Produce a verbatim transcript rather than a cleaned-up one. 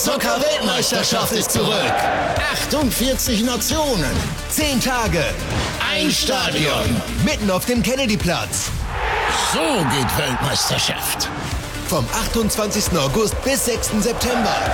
Eishockey-Weltmeisterschaft ist zurück. achtundvierzig Nationen, zehn Tage, ein Stadion, mitten auf dem Kennedyplatz. So geht Weltmeisterschaft. Vom achtundzwanzigsten August bis sechsten September.